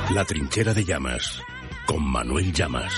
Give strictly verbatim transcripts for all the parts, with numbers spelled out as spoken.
La trinchera de Llamas, con Manuel Llamas.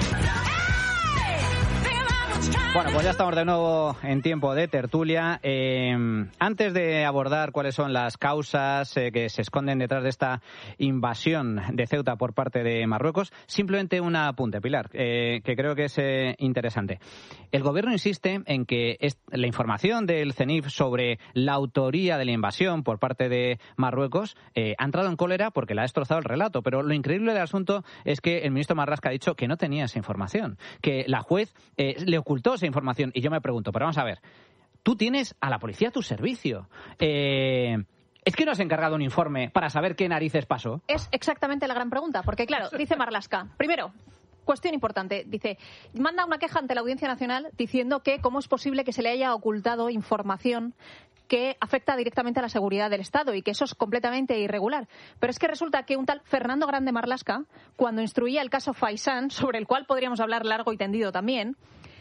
Bueno, pues ya estamos de nuevo en tiempo de tertulia. Eh, antes de abordar cuáles son las causas eh, que se esconden detrás de esta invasión de Ceuta por parte de Marruecos, simplemente un apunte, Pilar, eh, que creo que es eh, interesante. El Gobierno insiste en que es, la información del CENIF sobre la autoría de la invasión por parte de Marruecos eh, ha entrado en cólera porque le ha destrozado el relato. Pero lo increíble del asunto es que el ministro Marlaska ha dicho que no tenía esa información, que la juez eh, le ocultó esa información. Y yo me pregunto, pero vamos a ver, tú tienes a la policía a tu servicio. Eh, ¿Es que no has encargado un informe para saber qué narices pasó? Es exactamente la gran pregunta, porque claro, dice Marlaska, primero, cuestión importante, dice, manda una queja ante la Audiencia Nacional diciendo que cómo es posible que se le haya ocultado información que afecta directamente a la seguridad del Estado y que eso es completamente irregular. Pero es que resulta que un tal Fernando Grande Marlaska, cuando instruía el caso Faisán, sobre el cual podríamos hablar largo y tendido también,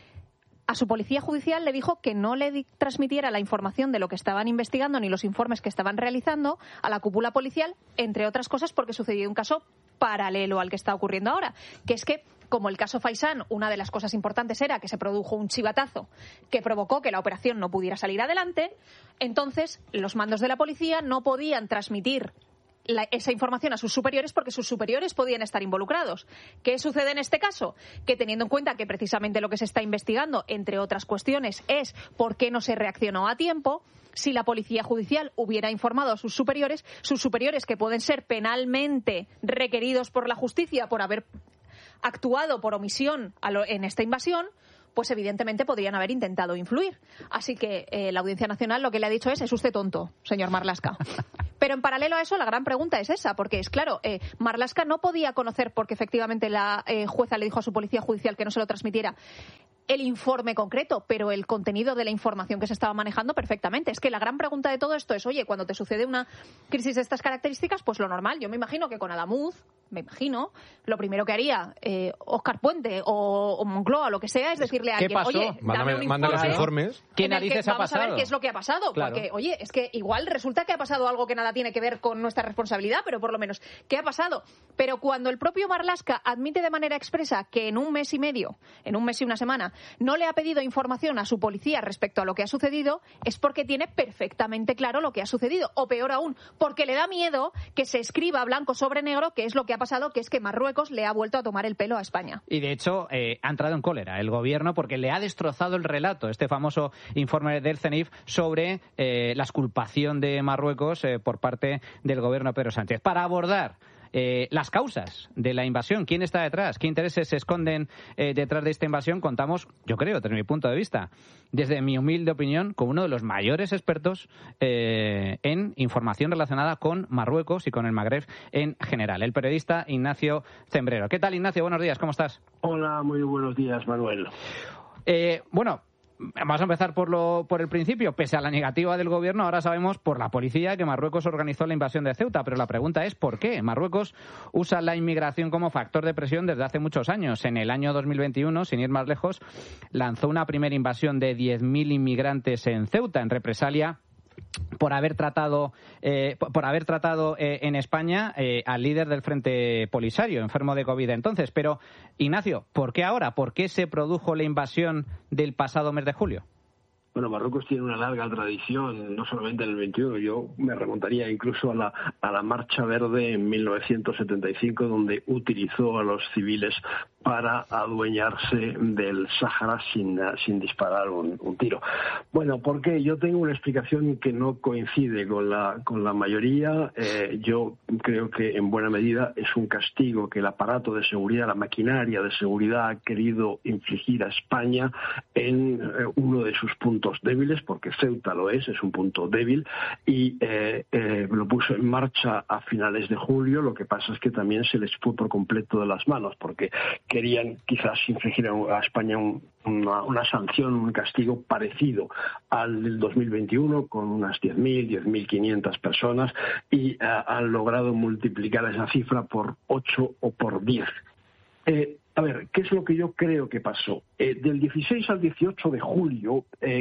a su policía judicial le dijo que no le di- transmitiera la información de lo que estaban investigando ni los informes que estaban realizando a la cúpula policial, entre otras cosas porque sucedió un caso paralelo al que está ocurriendo ahora, que es que, como el caso Faisán, una de las cosas importantes era que se produjo un chivatazo que provocó que la operación no pudiera salir adelante, entonces los mandos de la policía no podían transmitir La, esa información a sus superiores porque sus superiores podían estar involucrados. ¿Qué sucede en este caso? Que teniendo en cuenta que precisamente lo que se está investigando, entre otras cuestiones, es por qué no se reaccionó a tiempo, si la policía judicial hubiera informado a sus superiores, sus superiores que pueden ser penalmente requeridos por la justicia por haber actuado por omisión a lo, en esta invasión, pues evidentemente podrían haber intentado influir. Así que eh, la Audiencia Nacional lo que le ha dicho es, es usted tonto, señor Marlaska. Pero en paralelo a eso, la gran pregunta es esa, porque es claro, eh, Marlaska no podía conocer, porque efectivamente la eh, jueza le dijo a su policía judicial que no se lo transmitiera, el informe concreto, pero el contenido de la información que se estaba manejando perfectamente. Es que la gran pregunta de todo esto es, oye, cuando te sucede una crisis de estas características, pues lo normal, yo me imagino que con Adamuz, me imagino, lo primero que haría eh, Óscar Puente o, o Moncloa, lo que sea, es decirle a alguien, oye, dame mándame, un mándame los informes. ¿Qué en el narices que ha vamos pasado? a ver qué es lo que ha pasado, Claro. porque, oye, es que igual resulta que ha pasado algo que nada tiene que ver con nuestra responsabilidad, pero por lo menos, ¿qué ha pasado? Pero cuando el propio Marlaska admite de manera expresa que en un mes y medio, en un mes y una semana, no le ha pedido información a su policía respecto a lo que ha sucedido, es porque tiene perfectamente claro lo que ha sucedido, o peor aún, porque le da miedo que se escriba blanco sobre negro qué es lo que ha pasado, que es que Marruecos le ha vuelto a tomar el pelo a España. Y de hecho eh, ha entrado en cólera el gobierno porque le ha destrozado el relato, este famoso informe del CENIF sobre eh, la exculpación de Marruecos eh, por parte del gobierno de Pedro Sánchez. Para abordar Eh, las causas de la invasión, quién está detrás, qué intereses se esconden eh, detrás de esta invasión, contamos, yo creo, desde mi punto de vista, desde mi humilde opinión, con uno de los mayores expertos eh, en información relacionada con Marruecos y con el Magreb en general, el periodista Ignacio Cembrero. ¿Qué tal, Ignacio? Buenos días, ¿cómo estás? Hola, muy buenos días, Manuel. Eh, bueno, vamos a empezar por lo por el principio. Pese a la negativa del gobierno, ahora sabemos por la policía que Marruecos organizó la invasión de Ceuta, pero la pregunta es ¿por qué? Marruecos usa la inmigración como factor de presión desde hace muchos años. En el año dos mil veintiuno, sin ir más lejos, lanzó una primera invasión de diez mil inmigrantes en Ceuta en represalia por haber tratado eh, por haber tratado eh, en España eh, al líder del Frente Polisario, enfermo de COVID entonces. Pero, Ignacio, ¿por qué ahora? ¿Por qué se produjo la invasión del pasado mes de julio? Bueno, Marruecos tiene una larga tradición, no solamente en el veintiuno, yo me remontaría incluso a la, a la Marcha Verde en mil novecientos setenta y cinco, donde utilizó a los civiles para adueñarse del Sáhara sin, sin disparar un, un tiro. Bueno, ¿por qué? Yo tengo una explicación que no coincide con la, con la mayoría. Eh, yo creo que en buena medida es un castigo que el aparato de seguridad, la maquinaria de seguridad ha querido infligir a España en eh, uno de sus puntos débiles, porque Ceuta lo es, es un punto débil, y eh, eh, lo puso en marcha a finales de julio. Lo que pasa es que también se les fue por completo de las manos, porque querían quizás infligir a España un, una, una sanción, un castigo parecido al del dos mil veintiuno, con unas diez mil, diez mil quinientas personas, y uh, han logrado multiplicar esa cifra por ocho o por diez. Eh, a ver, ¿qué es lo que yo creo que pasó? Eh, del dieciséis al dieciocho de julio, eh,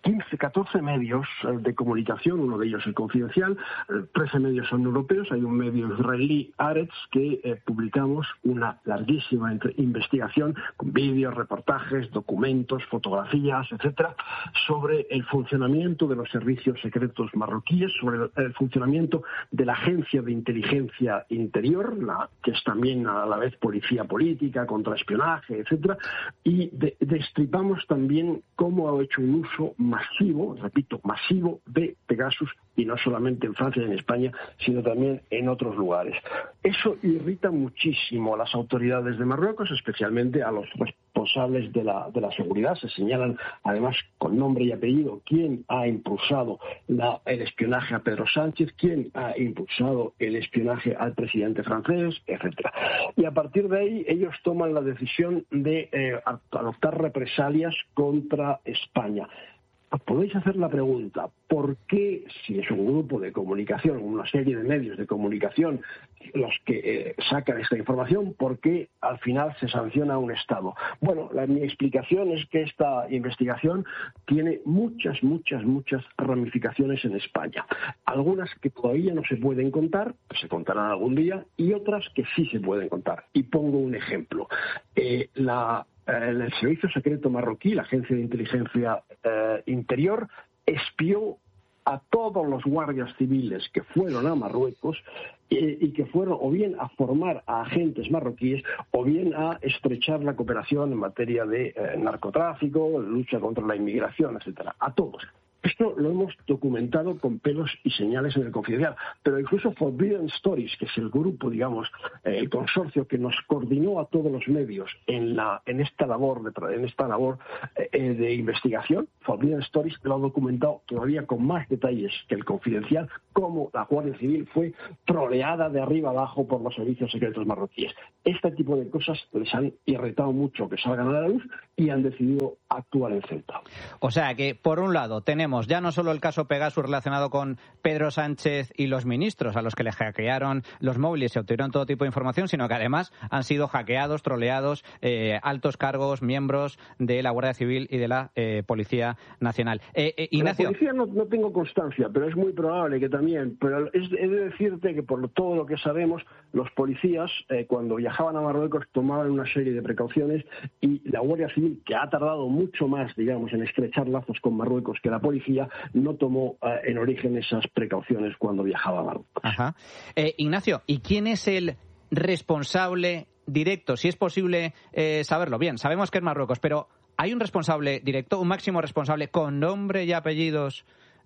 quince, catorce medios de comunicación, uno de ellos el Confidencial, trece medios son europeos, hay un medio israelí, Haaretz, que eh, publicamos una larguísima investigación con vídeos, reportajes, documentos, fotografías, etcétera, sobre el funcionamiento de los servicios secretos marroquíes, sobre el, el funcionamiento de la Agencia de Inteligencia Interior, la, que es también a la vez policía política, contraespionaje, etcétera, y de, destripamos también cómo ha hecho un uso masivo, repito, masivo de Pegasus, y no solamente en Francia y en España, sino también en otros lugares. Eso irrita muchísimo a las autoridades de Marruecos, especialmente a los responsables de la, de la seguridad. Se señalan, además, con nombre y apellido, quién ha impulsado la, el espionaje a Pedro Sánchez, quién ha impulsado el espionaje al presidente francés, etcétera. Y a partir de ahí, ellos toman la decisión de eh, adoptar represalias contra España. Podéis hacer la pregunta, ¿por qué, si es un grupo de comunicación, una serie de medios de comunicación los que eh, sacan esta información, por qué al final se sanciona a un Estado? Bueno, la, mi explicación es que esta investigación tiene muchas, muchas, muchas ramificaciones en España. Algunas que todavía no se pueden contar, que se contarán algún día, y otras que sí se pueden contar. Y pongo un ejemplo. Eh, la... El Servicio Secreto Marroquí, la Agencia de Inteligencia eh, Interior, espió a todos los guardias civiles que fueron a Marruecos eh, y que fueron o bien a formar a agentes marroquíes o bien a estrechar la cooperación en materia de eh, narcotráfico, lucha contra la inmigración, etcétera. A todos. Esto lo hemos documentado con pelos y señales en el Confidencial, pero incluso Forbidden Stories, que es el grupo, digamos, eh, el consorcio que nos coordinó a todos los medios en la en esta labor de en esta labor eh, de investigación, Forbidden Stories lo ha documentado todavía con más detalles que el Confidencial, cómo la Guardia Civil fue troleada de arriba abajo por los servicios secretos marroquíes. Este tipo de cosas les han irritado mucho que salgan a la luz y han decidido actuar en Ceuta. O sea que, por un lado, tenemos ya no solo el caso Pegasus relacionado con Pedro Sánchez y los ministros a los que le hackearon los móviles y obtuvieron todo tipo de información, sino que además han sido hackeados, troleados eh, altos cargos, miembros de la Guardia Civil y de la eh, Policía Nacional. Eh, eh, Ignacio. De la policía no, no tengo constancia, pero es muy probable que también. Pero es, he de decirte que por todo lo que sabemos, los policías eh, cuando viajaban a Marruecos tomaban una serie de precauciones y la Guardia Civil, que ha tardado mucho más, digamos, en estrechar lazos con Marruecos que la policía, no tomó eh, en origen esas precauciones cuando viajaba a Marruecos. Ajá. Eh, Ignacio, ¿y quién es el responsable directo? Si es posible eh, saberlo. Bien, sabemos que es Marruecos, pero ¿hay un responsable directo, un máximo responsable con nombre y apellidos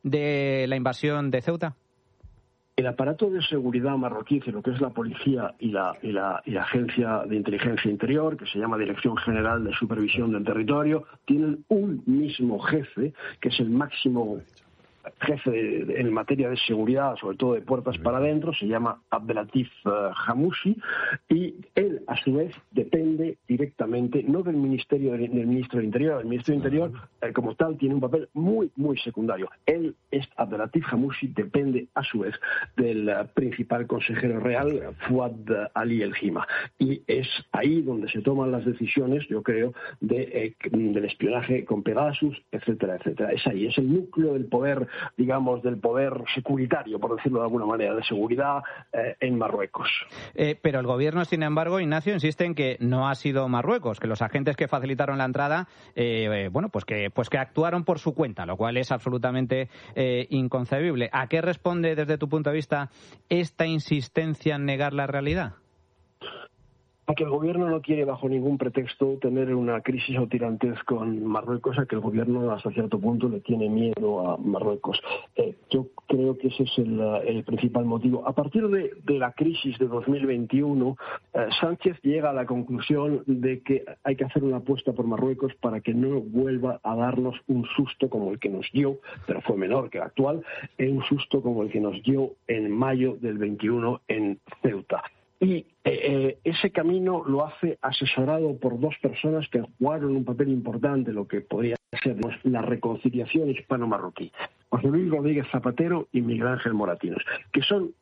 de la invasión de Ceuta? El aparato de seguridad marroquí, lo que es la policía y la, y, la, y la Agencia de Inteligencia Interior, que se llama Dirección General de Supervisión del Territorio, tienen un mismo jefe, que es el máximo jefe de, de, en materia de seguridad, sobre todo de puertas para adentro, se llama Abdelatif uh, Hamouchi, y él, a su vez, depende directamente, no del Ministerio del, del Ministro del Interior. El Ministro del Interior, eh, como tal, tiene un papel muy, muy secundario. Él, es Abdelatif Hamouchi, depende, a su vez, del uh, principal consejero real, Fouad Ali El Hima. Y es ahí donde se toman las decisiones, yo creo, de, eh, del espionaje con Pegasus, etcétera, etcétera. Es ahí, es el núcleo del poder, digamos, del poder securitario, por decirlo de alguna manera, de seguridad eh, en Marruecos. Eh, pero el gobierno, sin embargo, Ignacio, insiste en que no ha sido Marruecos, que los agentes que facilitaron la entrada, eh, eh, bueno, pues que, pues que actuaron por su cuenta, lo cual es absolutamente eh, inconcebible. ¿A qué responde, desde tu punto de vista, esta insistencia en negar la realidad? A que el gobierno no quiere bajo ningún pretexto tener una crisis o tirantez con Marruecos, a que el gobierno hasta cierto punto le tiene miedo a Marruecos. Eh, yo creo que ese es el, el principal motivo. A partir de, de la crisis de dos mil veintiuno, eh, Sánchez llega a la conclusión de que hay que hacer una apuesta por Marruecos para que no vuelva a darnos un susto como el que nos dio, pero fue menor que el actual, un susto como el que nos dio en mayo del veintiuno en Ceuta. Y eh, ese camino lo hace asesorado por dos personas que jugaron un papel importante en lo que podría ser la reconciliación hispano-marroquí. José Luis Rodríguez Zapatero y Miguel Ángel Moratinos, que son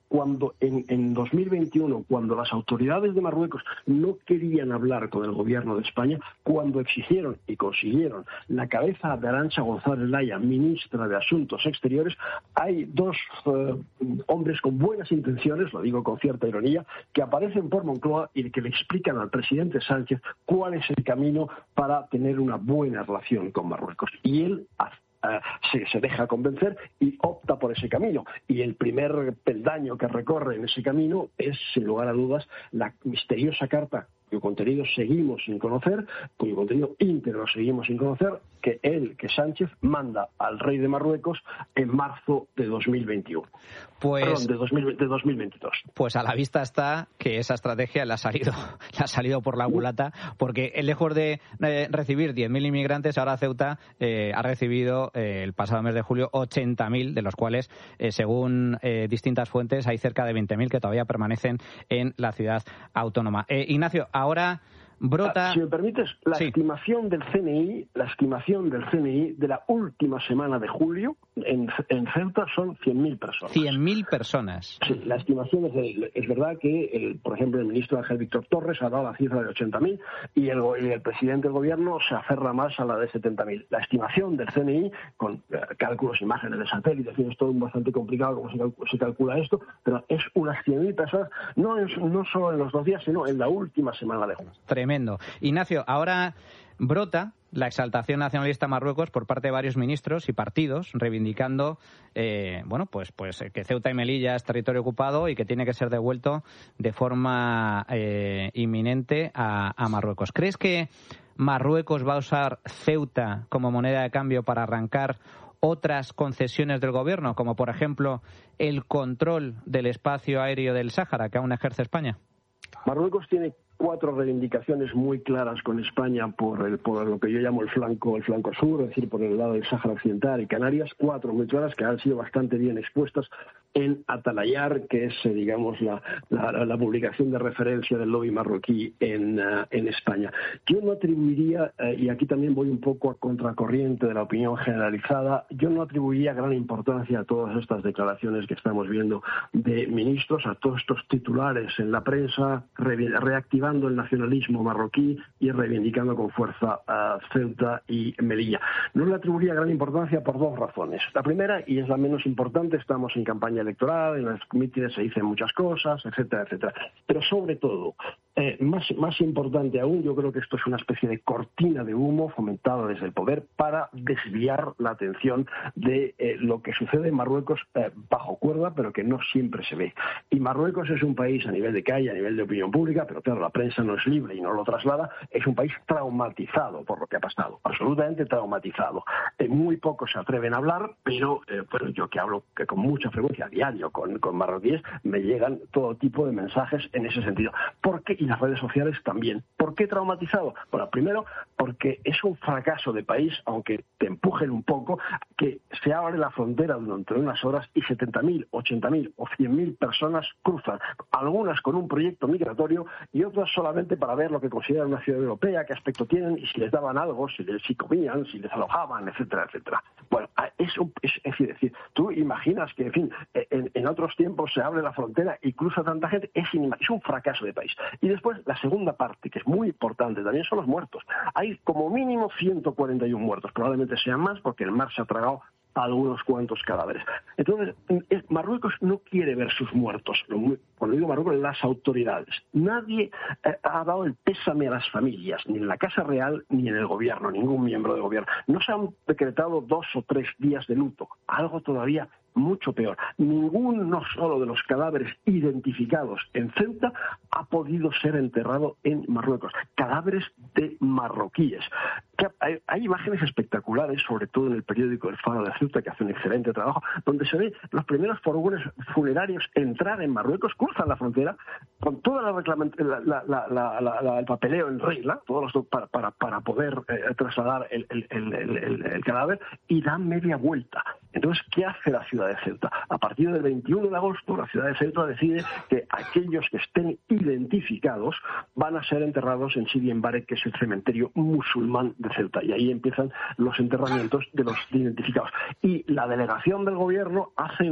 cuando en, en dos mil veintiuno, cuando las autoridades de Marruecos no querían hablar con el gobierno de España, cuando exigieron y consiguieron la cabeza de Arantxa González Laya, ministra de Asuntos Exteriores, hay dos eh, hombres con buenas intenciones, lo digo con cierta ironía, que aparecen por Moncloa y que le explican al presidente Sánchez cuál es el camino para tener una buena relación con Marruecos. Y él hace Uh, se, se deja convencer y opta por ese camino. Y el primer peldaño que recorre en ese camino es, sin lugar a dudas, la misteriosa carta cuyo contenido seguimos sin conocer, cuyo contenido íntegro seguimos sin conocer, que él, que Sánchez, manda al rey de Marruecos en marzo de dos mil veintiuno. Pues, Perdón, de, dos mil, de dos mil veintidós. Pues a la vista está que esa estrategia le ha salido, le ha salido por la culata, porque lejos de eh, recibir diez mil inmigrantes, ahora Ceuta eh, ha recibido eh, el pasado mes de julio ochenta mil, de los cuales, eh, según eh, distintas fuentes, hay cerca de veinte mil que todavía permanecen en la ciudad autónoma. Eh, Ignacio, ahora brota... Si me permites, la sí. estimación del C N I, la estimación del C N I de la última semana de julio en, en Ceuta son cien mil personas. cien mil personas. Sí, la estimación es, de, es verdad que, el, por ejemplo, el ministro Ángel Víctor Torres ha dado la cifra de ochenta mil y el, y el presidente del gobierno se aferra más a la de setenta mil. La estimación del C N I, con eh, cálculos, imágenes de satélite, es todo bastante complicado cómo se, calcula, se calcula esto, pero es unas cien mil personas, no, en, no solo en los dos días, sino en la última semana de julio. Tremendo. Ignacio, ahora brota la exaltación nacionalista en Marruecos por parte de varios ministros y partidos reivindicando eh, bueno pues pues que Ceuta y Melilla es territorio ocupado y que tiene que ser devuelto de forma eh, inminente a, a Marruecos. ¿Crees que Marruecos va a usar Ceuta como moneda de cambio para arrancar otras concesiones del gobierno, como por ejemplo el control del espacio aéreo del Sáhara que aún ejerce España? Marruecos tiene cuatro reivindicaciones muy claras con España por, el, por lo que yo llamo el flanco el flanco sur, es decir, por el lado del Sáhara Occidental y Canarias, cuatro muy claras que han sido bastante bien expuestas en Atalayar, que es, digamos, la, la, la publicación de referencia del lobby marroquí en, uh, en España. Yo no atribuiría, uh, y aquí también voy un poco a contracorriente de la opinión generalizada, yo no atribuiría gran importancia a todas estas declaraciones que estamos viendo de ministros, a todos estos titulares en la prensa, re, reactivando el nacionalismo marroquí y reivindicando con fuerza a Ceuta y Melilla. No le atribuiría gran importancia por dos razones. La primera, y es la menos importante, estamos en campaña electoral, en los mítines se dicen muchas cosas, etcétera, etcétera. Pero sobre todo, eh, más, más importante aún, yo creo que esto es una especie de cortina de humo fomentada desde el poder para desviar la atención de eh, lo que sucede en Marruecos eh, bajo cuerda, pero que no siempre se ve. Y Marruecos es un país a nivel de calle, a nivel de opinión pública, pero claro, la prensa no es libre y no lo traslada, es un país traumatizado por lo que ha pasado, absolutamente traumatizado. Eh, muy pocos se atreven a hablar, pero eh, bueno, yo que hablo que con mucha frecuencia a diario con, con marroquíes, me llegan todo tipo de mensajes en ese sentido. ¿Por qué? Y las redes sociales también. ¿Por qué traumatizado? Bueno, primero, porque es un fracaso de país, aunque te empujen un poco, que se abre la frontera durante unas horas y setenta mil, ochenta mil o cien mil personas cruzan, algunas con un proyecto migratorio y otras solamente para ver lo que consideran una ciudad europea, qué aspecto tienen y si les daban algo, si, les, si comían, si les alojaban, etcétera, etcétera. Bueno, es, un, es, es, decir, es decir, tú imaginas que, en fin, en, en otros tiempos se abre la frontera y cruza tanta gente, es, es un fracaso de país. Y después, la segunda parte, que es muy importante también, son los muertos. Hay como mínimo ciento cuarenta y uno muertos, probablemente sean más porque el mar se ha tragado a algunos cuantos cadáveres. Entonces, Marruecos no quiere ver sus muertos. Cuando digo Marruecos, las autoridades. Nadie eh, ha dado el pésame a las familias, ni en la Casa Real ni en el gobierno, ningún miembro del gobierno. No se han decretado dos o tres días de luto, algo todavía mucho peor. Ninguno solo de los cadáveres identificados en Ceuta ha podido ser enterrado en Marruecos. Cadáveres de marroquíes. Hay, hay imágenes espectaculares, sobre todo en el periódico El Faro de Ceuta, que hace un excelente trabajo, donde se ve los primeros furgones funerarios entrar en Marruecos, cruzan la frontera, con todo la la, la, la, la, el papeleo en regla, todos los, para, para, para poder eh, trasladar el, el, el, el, el cadáver, y dan media vuelta. Entonces, ¿qué hace la ciudad de Ceuta? A partir del veintiuno de agosto, la ciudad de Ceuta decide que aquellos que estén identificados van a ser enterrados en Sidi Embarek, que es el cementerio musulmán de Ceuta. Y ahí empiezan los enterramientos de los identificados. Y la delegación del gobierno hace una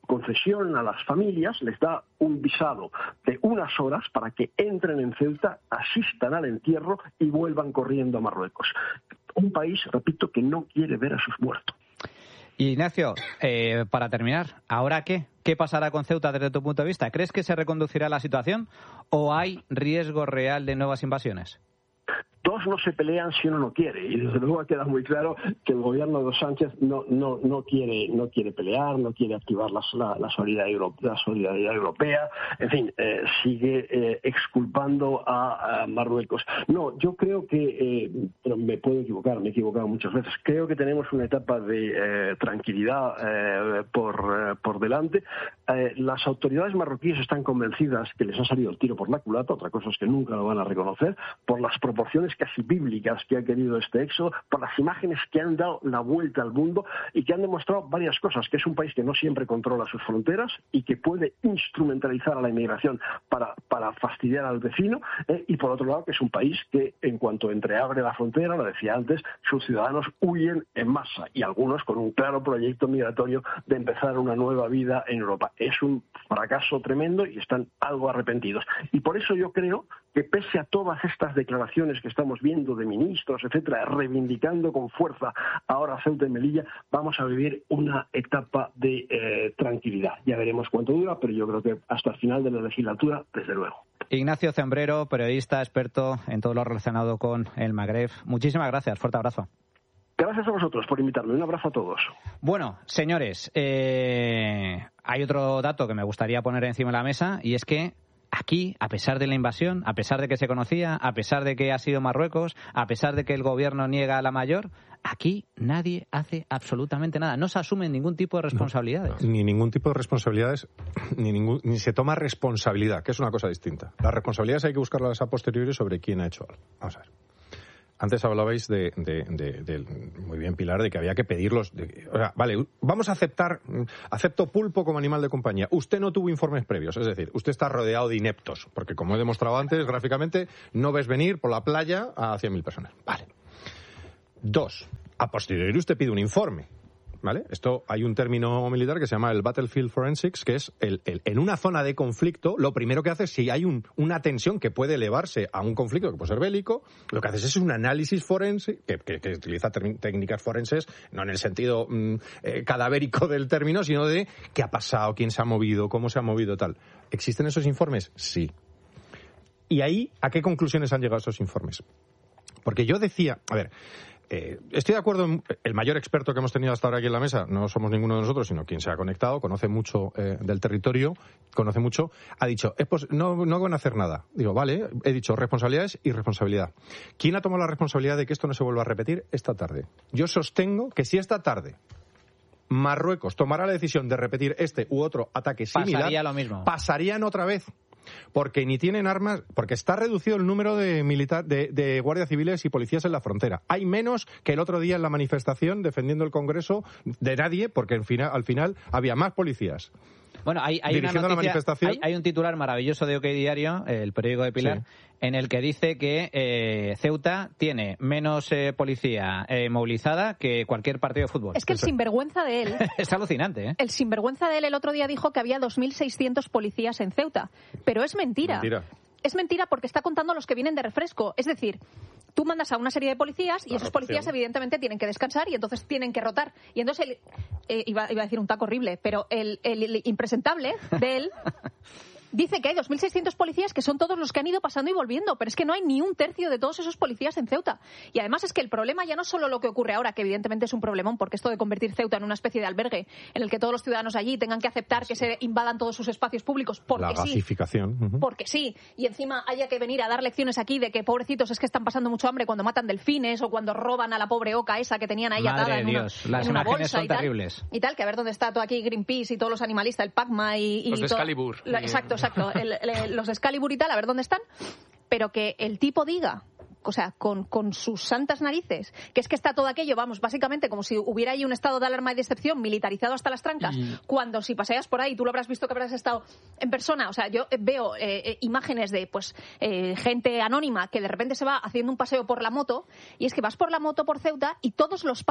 concesión a las familias, les da un visado de unas horas para que entren en Ceuta, asistan al entierro y vuelvan corriendo a Marruecos. Un país, repito, que no quiere ver a sus muertos. Ignacio, eh, para terminar, ¿ahora qué? ¿Qué pasará con Ceuta desde tu punto de vista? ¿Crees que se reconducirá la situación o hay riesgo real de nuevas invasiones? Dos no se pelean si uno no quiere, y desde luego queda muy claro que el gobierno de Sánchez no no no quiere no quiere pelear, no quiere activar la, la, la, solidaridad, europea, la solidaridad europea, en fin, eh, sigue eh, exculpando a, a Marruecos. No, yo creo que, eh, pero me puedo equivocar, me he equivocado muchas veces, creo que tenemos una etapa de eh, tranquilidad eh, por, eh, por delante. Eh, las autoridades marroquíes están convencidas que les ha salido el tiro por la culata, otra cosa es que nunca lo van a reconocer, por las proporciones casi bíblicas que ha querido este éxodo, por las imágenes que han dado la vuelta al mundo y que han demostrado varias cosas, que es un país que no siempre controla sus fronteras y que puede instrumentalizar a la inmigración para, para fastidiar al vecino, eh, y por otro lado que es un país que en cuanto entreabre la frontera, lo decía antes, sus ciudadanos huyen en masa y algunos con un claro proyecto migratorio de empezar una nueva vida en Europa. Es un fracaso tremendo y están algo arrepentidos. Y por eso yo creo que pese a todas estas declaraciones que estamos viendo de ministros, etcétera, reivindicando con fuerza ahora Ceuta y Melilla, vamos a vivir una etapa de eh, tranquilidad. Ya veremos cuánto dura, pero yo creo que hasta el final de la legislatura, desde luego. Ignacio Zembrero, periodista, experto en todo lo relacionado con el Magreb. Muchísimas gracias. Fuerte abrazo. Gracias a vosotros por invitarme. Un abrazo a todos. Bueno, señores, eh, hay otro dato que me gustaría poner encima de la mesa y es que aquí, a pesar de la invasión, a pesar de que se conocía, a pesar de que ha sido Marruecos, a pesar de que el gobierno niega la mayor, aquí nadie hace absolutamente nada. No se asumen ningún tipo de responsabilidades. No, ni ningún tipo de responsabilidades, ni, ningún, ni se toma responsabilidad, que es una cosa distinta. Las responsabilidades hay que buscarlas a posteriori sobre quién ha hecho algo. Vamos a ver. Antes hablabais de, de, de, de, muy bien, Pilar, de que había que pedirlos. De, o sea, vale, vamos a aceptar, acepto pulpo como animal de compañía. Usted no tuvo informes previos, es decir, usted está rodeado de ineptos, porque como he demostrado antes, gráficamente, no ves venir por la playa a cien mil personas. Vale. Dos, a posteriori usted pide un informe. ¿Vale? Esto hay un término militar que se llama el Battlefield Forensics, que es el, el, en una zona de conflicto, lo primero que hace, si hay un, una tensión que puede elevarse a un conflicto que puede ser bélico, lo que haces es un análisis forense, que, que, que utiliza term, técnicas forenses, no en el sentido mm, eh, cadavérico del término, sino de qué ha pasado, quién se ha movido, cómo se ha movido, tal. ¿Existen esos informes? Sí. ¿Y ahí a qué conclusiones han llegado esos informes? Porque yo decía, a ver, Eh, estoy de acuerdo, en, el mayor experto que hemos tenido hasta ahora aquí en la mesa, no somos ninguno de nosotros, sino quien se ha conectado, conoce mucho eh, del territorio, conoce mucho, ha dicho, eh, pues no, no van a hacer nada. Digo, vale, he dicho responsabilidades y responsabilidad. ¿Quién ha tomado la responsabilidad de que esto no se vuelva a repetir esta tarde? Yo sostengo que si esta tarde Marruecos tomará la decisión de repetir este u otro ataque similar, pasaría lo mismo. Pasarían otra vez. Porque ni tienen armas, porque está reducido el número de militar, de, de guardias civiles y policías en la frontera. Hay menos que el otro día en la manifestación defendiendo el Congreso de nadie, porque al final, al final había más policías. Bueno, hay, hay una noticia, hay, hay un titular maravilloso de OK Diario, el periódico de Pilar, sí, en el que dice que eh, Ceuta tiene menos eh, policía eh, movilizada que cualquier partido de fútbol. Es que el sinvergüenza de él... es alucinante, ¿eh? El sinvergüenza de él el otro día dijo que había dos mil seiscientos policías en Ceuta. Pero es mentira. Mentira. Es mentira porque está contando los que vienen de refresco. Es decir, tú mandas a una serie de policías y la esos rotación. Policías evidentemente tienen que descansar y entonces tienen que rotar. Y entonces, el, eh, iba, iba a decir un taco horrible, pero el, el, el impresentable de él dice que hay dos mil seiscientos policías que son todos los que han ido pasando y volviendo, pero es que no hay ni un tercio de todos esos policías en Ceuta. Y además es que el problema ya no es solo lo que ocurre ahora, que evidentemente es un problemón, porque esto de convertir Ceuta en una especie de albergue en el que todos los ciudadanos allí tengan que aceptar que se invadan todos sus espacios públicos porque la gasificación. sí, uh-huh. porque sí, y encima haya que venir a dar lecciones aquí de que pobrecitos es que están pasando mucho hambre cuando matan delfines o cuando roban a la pobre oca esa que tenían ahí Madre atada en Dios. una, Las en una imágenes bolsa son y tal, terribles. y tal, que a ver dónde está todo aquí Greenpeace y todos los animalistas, el PACMA y... y los de todo, Excalibur. La, exacto, exacto, el, el, los de Excalibur y tal, a ver dónde están, pero que el tipo diga, o sea, con, con sus santas narices, que es que está todo aquello, vamos, básicamente como si hubiera ahí un estado de alarma y de excepción militarizado hasta las trancas, y... cuando si paseas por ahí, tú lo habrás visto que habrás estado en persona, o sea, yo veo eh, eh, imágenes de, pues, eh, gente anónima que de repente se va haciendo un paseo por la moto, y es que vas por la moto por Ceuta y todos los parques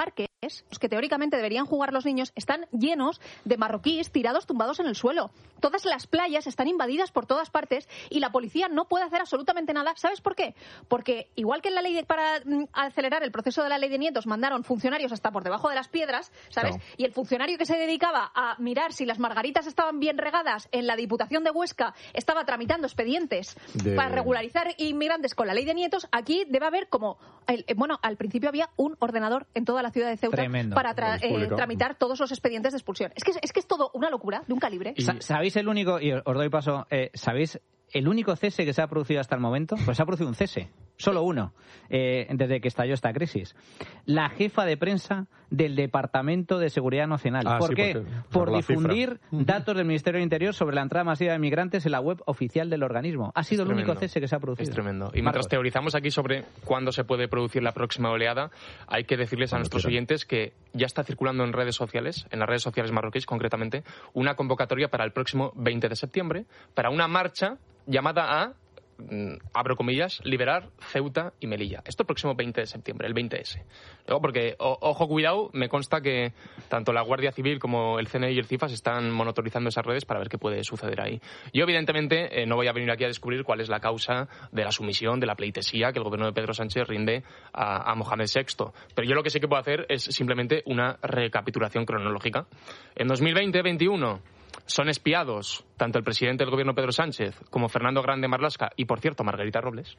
los que teóricamente deberían jugar los niños, están llenos de marroquíes tirados tumbados en el suelo. Todas las playas están invadidas por todas partes y la policía no puede hacer absolutamente nada. ¿Sabes por qué? Porque igual que en la ley de, para mm, acelerar el proceso de la ley de nietos mandaron funcionarios hasta por debajo de las piedras, ¿sabes? No. Y el funcionario que se dedicaba a mirar si las margaritas estaban bien regadas en la Diputación de Huesca estaba tramitando expedientes de... para regularizar inmigrantes con la ley de nietos. Aquí debe haber como... El, bueno, al principio había un ordenador en toda la ciudad de Ceuta Tremendo. para tra eh, tramitar todos los expedientes de expulsión. Es que es, que es todo una locura de un calibre. Y... ¿Sabéis el único, y os doy paso, eh, ¿sabéis el único cese que se ha producido hasta el momento? Pues se ha producido un cese, solo uno, eh, desde que estalló esta crisis. La jefa de prensa del Departamento de Seguridad Nacional. Ah, ¿Por sí, qué? Porque, por por difundir datos del Ministerio del Interior sobre la entrada masiva de migrantes en la web oficial del organismo. Ha sido es el tremendo. único cese que se ha producido. Es tremendo. Y mientras Marcos. teorizamos aquí sobre cuándo se puede producir la próxima oleada, hay que decirles a Cuando nuestros quieran. oyentes que ya está circulando en redes sociales, en las redes sociales marroquíes concretamente, una convocatoria para el próximo veinte de septiembre, para una marcha llamada a, abro comillas, liberar Ceuta y Melilla. Esto el próximo veinte de septiembre, el veinte ese. Luego, porque, o, ojo, cuidado, me consta que tanto la Guardia Civil como el C N I y el CIFAS están monitorizando esas redes para ver qué puede suceder ahí. Yo, evidentemente, eh, no voy a venir aquí a descubrir cuál es la causa de la sumisión, de la pleitesía que el gobierno de Pedro Sánchez rinde a, a Mohamed sexto. Pero yo lo que sí que puedo hacer es simplemente una recapitulación cronológica. En dos mil veinte veintiuno... son espiados tanto el presidente del gobierno Pedro Sánchez como Fernando Grande Marlaska y, por cierto, Margarita Robles.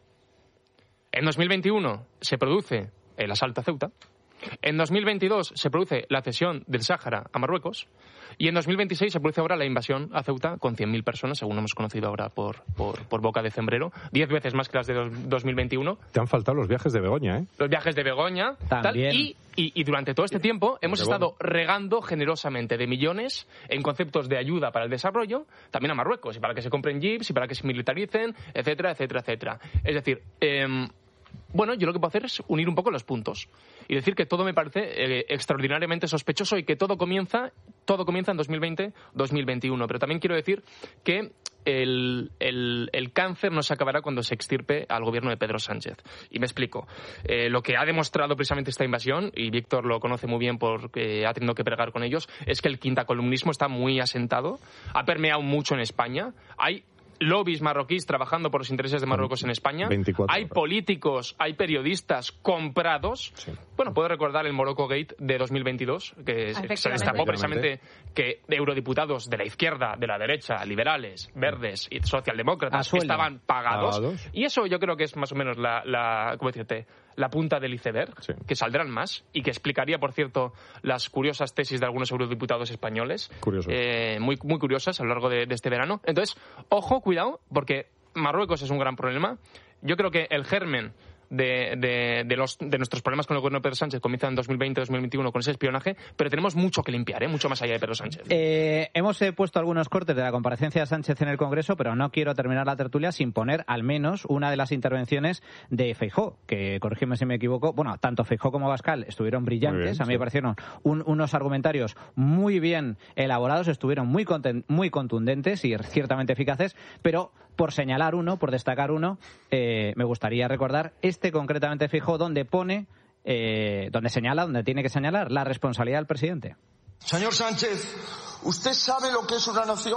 En dos mil veintiuno se produce el asalto a Ceuta. En dos mil veintidós se produce la cesión del Sáhara a Marruecos. Y en dos mil veintiséis se produce ahora la invasión a Ceuta con cien mil personas, según hemos conocido ahora por, por, por boca de Cembrero. Diez veces más que las de dos mil veintiuno. Te han faltado los viajes de Begoña, ¿eh? Los viajes de Begoña. También. Tal, y, y, y durante todo este tiempo hemos estado regando generosamente de millones en conceptos de ayuda para el desarrollo, también a Marruecos, y para que se compren jeeps, y para que se militaricen, etcétera, etcétera, etcétera. Es decir... Eh, Bueno, yo lo que puedo hacer es unir un poco los puntos y decir que todo me parece eh, extraordinariamente sospechoso y que todo comienza, todo comienza en dos mil veinte dos mil veintiuno. Pero también quiero decir que el, el, el cáncer no se acabará cuando se extirpe al gobierno de Pedro Sánchez. Y me explico. Eh, lo que ha demostrado precisamente esta invasión, y Víctor lo conoce muy bien porque ha tenido que pregar con ellos, es que el quintacolumnismo está muy asentado, ha permeado mucho en España. Hay lobbies marroquíes trabajando por los intereses de Marruecos en España. Hay políticos, hay periodistas comprados. Sí. Bueno, puedo recordar el Morocco Gate de dos mil veintidós, que se destapó precisamente que eurodiputados de la izquierda, de la derecha, liberales, verdes y socialdemócratas estaban pagados. pagados. Y eso yo creo que es más o menos la, la ¿cómo decirte?, la punta del iceberg, sí. que saldrán más y que explicaría, por cierto, las curiosas tesis de algunos eurodiputados españoles, eh, muy, muy curiosas a lo largo de, de este verano. Entonces, ojo, cuidado, porque Marruecos es un gran problema. Yo creo que el germen de, de, de, los, de nuestros problemas con el gobierno de Pedro Sánchez comienza en dos mil veinte dos mil veintiuno con ese espionaje, pero tenemos mucho que limpiar, ¿eh? Mucho más allá de Pedro Sánchez. Eh, hemos eh, puesto algunos cortes de la comparecencia de Sánchez en el Congreso, pero no quiero terminar la tertulia sin poner al menos una de las intervenciones de Feijóo, que, corrígeme si me equivoco, bueno, tanto Feijóo como Abascal estuvieron brillantes, bien, a mí sí. me parecieron un, unos argumentarios muy bien elaborados, estuvieron muy, content, muy contundentes y ciertamente eficaces, pero por señalar uno, por destacar uno, eh, me gustaría recordar este concretamente Feijóo, donde pone, eh, donde señala, donde tiene que señalar la responsabilidad del presidente. Señor Sánchez, ¿usted sabe lo que es una nación?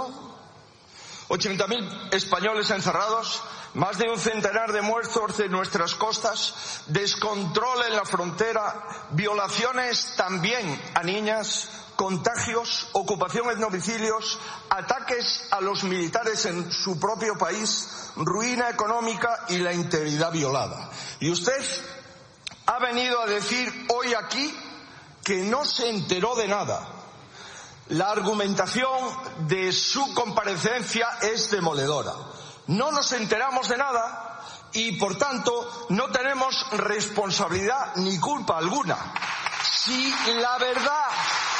ochenta mil españoles encerrados, más de un centenar de muertos en nuestras costas, descontrol en la frontera, violaciones también a niñas, contagios, ocupación en domicilios, ataques a los militares en su propio país, ruina económica y la integridad violada. Y usted ha venido a decir hoy aquí que no se enteró de nada. La argumentación de su comparecencia es demoledora. No nos enteramos de nada y, por tanto, no tenemos responsabilidad ni culpa alguna. Si la verdad,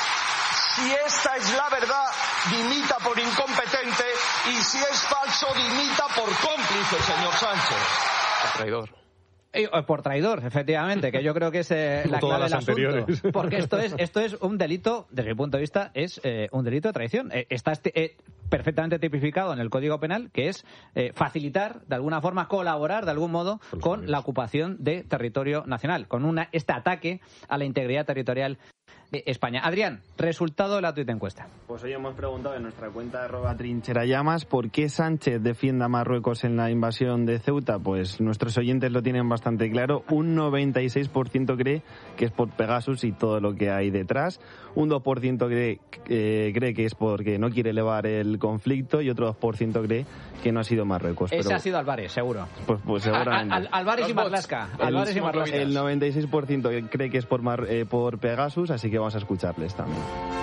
si esta es la verdad, dimita por incompetente, y si es falso, dimita por cómplice, señor Sánchez. Traidor. Por traidor, efectivamente, que yo creo que es eh, la clave del asunto. Porque esto es esto es un delito, desde mi punto de vista, es eh, un delito de traición. Eh, está este, eh, perfectamente tipificado en el Código Penal, que es eh, facilitar, de alguna forma, colaborar, de algún modo, con la ocupación de territorio nacional, con una este ataque a la integridad territorial de España. Adrián, resultado de la tuit encuesta. Pues hoy hemos preguntado en nuestra cuenta de arroba trincherallamas por qué Sánchez defiende a Marruecos en la invasión de Ceuta. Pues nuestros oyentes lo tienen bastante claro. Un noventa y seis por ciento cree que es por Pegasus y todo lo que hay detrás. Un dos por ciento cree, eh, cree que es porque no quiere elevar el conflicto y otro dos por ciento cree que no ha sido Marruecos. Ese pero, ha sido Álvarez, seguro. Pues, pues seguramente. Al, al, Álvarez y Marlaska. Álvarez y Marlaska. El noventa y seis por ciento cree que es por, Mar, eh, por Pegasus, así que vamos a escucharles también.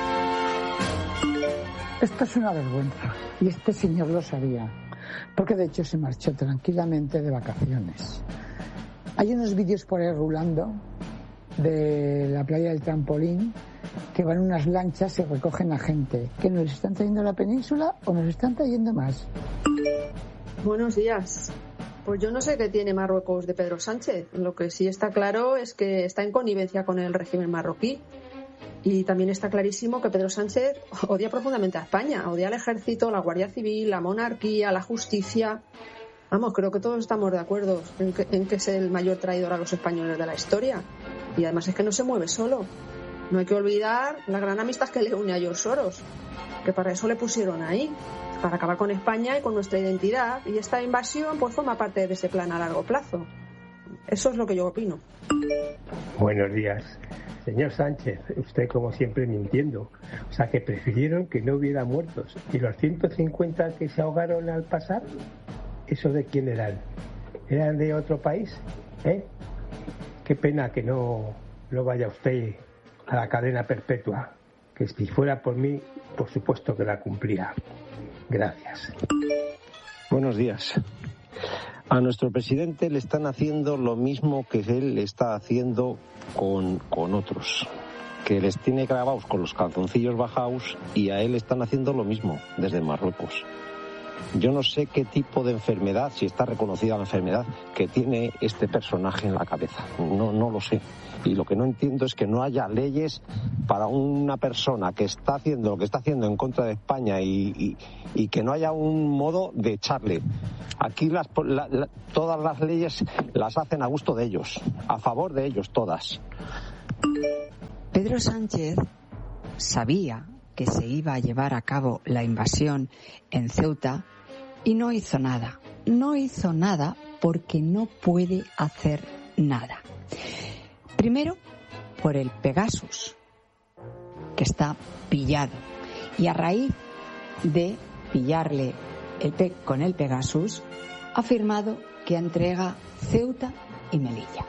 Esto es una vergüenza y este señor lo sabía, porque de hecho se marchó tranquilamente de vacaciones. Hay unos vídeos por ahí rulando de la playa del Trampolín que van unas lanchas y recogen a gente. ¿Que nos están trayendo a la península o nos están trayendo más? Buenos días. Pues yo no sé qué tiene Marruecos de Pedro Sánchez. Lo que sí está claro es que está en connivencia con el régimen marroquí. Y también está clarísimo que Pedro Sánchez odia profundamente a España. Odia al ejército, la Guardia Civil, la monarquía, la justicia. Vamos, creo que todos estamos de acuerdo en que, en que es el mayor traidor a los españoles de la historia. Y además es que no se mueve solo. No hay que olvidar la gran amistad que le une a George Soros, que para eso le pusieron ahí, para acabar con España y con nuestra identidad. Y esta invasión pues forma parte de ese plan a largo plazo. Eso es lo que yo opino. Buenos días. Señor Sánchez, usted como siempre mintiendo. O sea, que prefirieron que no hubiera muertos. ¿Y los ciento cincuenta que se ahogaron al pasar? ¿Eso de quién eran? ¿Eran de otro país? ¿Eh? Qué pena que no, no vaya usted a la cadena perpetua. Que si fuera por mí, por supuesto que la cumplía. Gracias. Buenos días. A nuestro presidente le están haciendo lo mismo que él está haciendo con, con otros, que les tiene grabados con los calzoncillos bajados, y a él están haciendo lo mismo desde Marruecos. Yo no sé qué tipo de enfermedad, si está reconocida la enfermedad que tiene este personaje en la cabeza. No, no lo sé. Y lo que no entiendo es que no haya leyes para una persona que está haciendo lo que está haciendo en contra de España y, y, y que no haya un modo de echarle. Aquí las, la, la, todas las leyes las hacen a gusto de ellos, a favor de ellos todas. Pedro Sánchez sabía que se iba a llevar a cabo la invasión en Ceuta y no hizo nada. No hizo nada porque no puede hacer nada. Primero, por el Pegasus, que está pillado. Y a raíz de pillarle el pe- con el Pegasus, ha afirmado que entrega Ceuta y Melilla.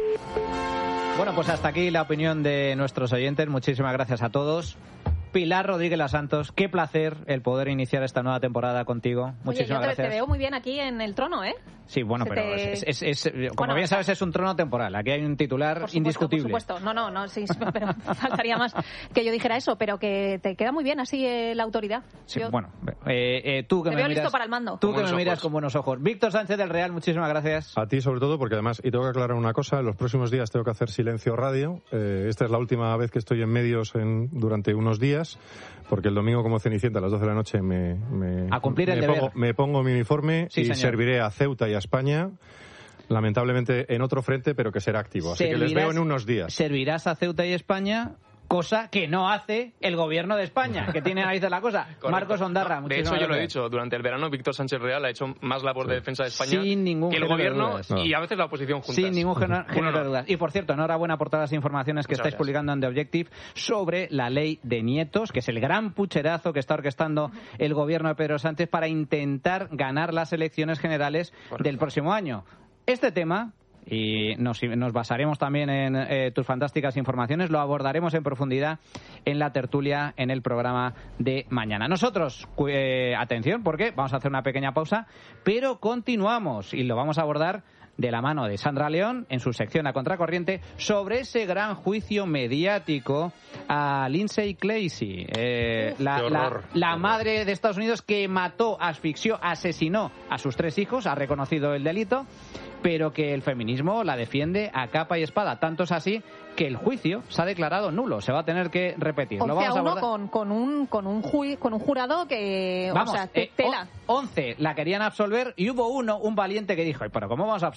Bueno, pues hasta aquí la opinión de nuestros oyentes. Muchísimas gracias a todos. Pilar Rodríguez Las Santos, qué placer el poder iniciar esta nueva temporada contigo. Oye, Muchísimas yo te, gracias. te veo muy bien aquí en el trono, ¿eh? Sí, bueno, Se pero te... es, es, es, como bueno, bien sabes, es un trono temporal. Aquí hay un titular por supuesto, indiscutible. Por supuesto, no, no, no, sí, pero faltaría más que yo dijera eso, pero que te queda muy bien así eh, la autoridad. Sí, yo... bueno, eh, eh, tú que te me veo miras, listo para el mando. Tú que Con me miras ojos. con buenos ojos. Víctor Sánchez del Real, muchísimas gracias. A ti sobre todo, porque además, y tengo que aclarar una cosa, en los próximos días tengo que hacer silencio radio. Eh, esta es la última vez que estoy en medios en, durante unos días, porque el domingo como Cenicienta a las doce de la noche me, me, A cumplir me el pongo, deber. me pongo mi uniforme Sí, y señor. serviré a Ceuta y a España, lamentablemente en otro frente, pero que será activo. Así que les veo en unos días. Servirás a Ceuta y España, cosa que no hace el gobierno de España, que tiene ahí de la cosa. Correcto. Marcos Ondarra, No, de hecho, muchísimas yo lo he gracias. dicho, durante el verano Víctor Sánchez Real ha hecho más labor de defensa de España Sin ningún que el género de gobierno dudas. y a veces la oposición juntas. Sin ningún género Bueno, género de no. dudas. Y por cierto, enhorabuena por todas las informaciones que Muchas estáis gracias. publicando en The Objective sobre la ley de nietos, que es el gran pucherazo que está orquestando el gobierno de Pedro Sánchez para intentar ganar las elecciones generales Correcto. del próximo año. Este tema, y nos, nos basaremos también en eh, tus fantásticas informaciones, lo abordaremos en profundidad en la tertulia en el programa de mañana. Nosotros, cu- eh, atención, porque vamos a hacer una pequeña pausa, pero continuamos y lo vamos a abordar de la mano de Sandra León en su sección A Contracorriente sobre ese gran juicio mediático a Lindsay Clasey, eh, la, qué la, horror. la madre de Estados Unidos que mató, asfixió, asesinó a sus tres hijos, ha reconocido el delito, pero que el feminismo la defiende a capa y espada. Tanto es así que el juicio se ha declarado nulo, se va a tener que repetir. Lo once vamos a a uno abordar. con, con, un, con, un ju- con un jurado que... Vamos, o sea, te- eh, tela. once la querían absolver y hubo uno, un valiente, que dijo, "Ay, pero ¿cómo vamos a absolver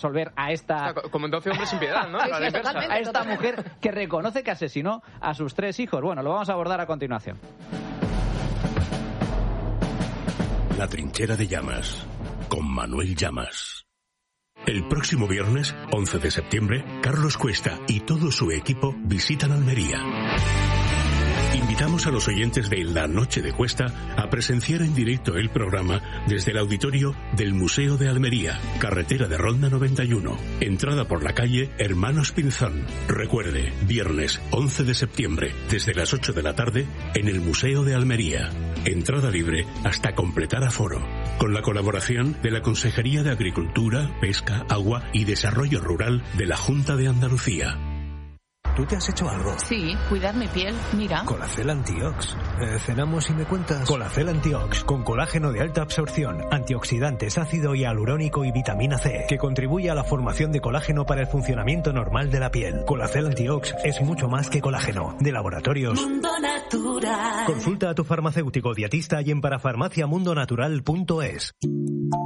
absolver a esta... Como en doce hombres sin piedad, ¿no? Sí, sí, totalmente, a esta totalmente. mujer que reconoce que asesinó a sus tres hijos. Bueno, lo vamos a abordar a continuación. La trinchera de llamas, con Manuel Llamas. El próximo viernes, once de septiembre, Carlos Cuesta y todo su equipo visitan Almería. Invitamos a los oyentes de La Noche de Cuesta a presenciar en directo el programa desde el auditorio del Museo de Almería, carretera de Ronda noventa y uno, entrada por la calle Hermanos Pinzón. Recuerde, viernes once de septiembre, desde las ocho de la tarde, en el Museo de Almería. Entrada libre hasta completar aforo. Con la colaboración de la Consejería de Agricultura, Pesca, Agua y Desarrollo Rural de la Junta de Andalucía. ¿Tú te has hecho algo? Sí, cuidar mi piel, mira. Colacel Antiox. Eh, cenamos y me cuentas. Colacel Antiox, con colágeno de alta absorción, antioxidantes, ácido hialurónico y vitamina C, que contribuye a la formación de colágeno para el funcionamiento normal de la piel. Colacel Antiox es mucho más que colágeno. De laboratorios Mundo Natural. Consulta a tu farmacéutico dietista y en parafarmaciamundonatural punto es.